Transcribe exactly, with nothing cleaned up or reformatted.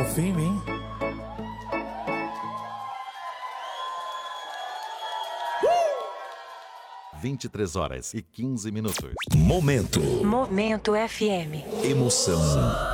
Confia em mim. vinte e três horas e quinze minutos. Momento. Momento F M. Emoção.